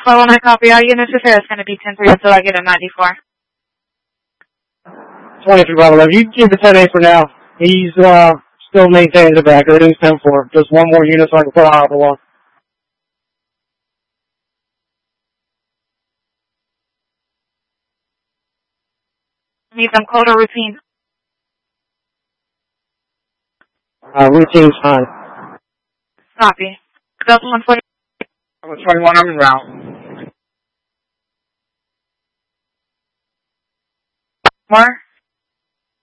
Follow my copy. Our unit to fare is going to be 10-3 until I get a 94. 23 Bravo 11. You can keep the 10-8 for now. He's still maintaining the back. Everything's 10-4. Just one more unit so I can put out the wall. Need them code or routine? Routine's fine. Copy. Delta 140. 21, I'm en route. More?